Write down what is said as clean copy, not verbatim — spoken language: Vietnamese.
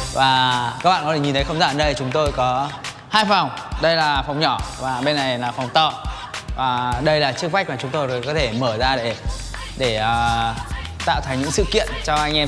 Và các bạn có thể nhìn thấy không gian ở đây chúng tôi có 2 phòng. Đây là phòng nhỏ và bên này là phòng to. Và đây là chiếc vách mà chúng tôi có thể mở ra để tạo thành những sự kiện cho anh em